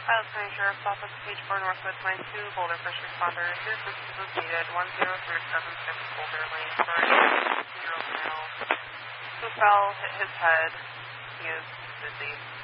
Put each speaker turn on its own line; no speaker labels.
County Sheriff's Office, page 4, Northwoods, line 2, Boulder, first responder. Your assistance is needed. 10376 Boulder Lane. Sorry, 6-year-old male who fell, hit his head. He is dizzy.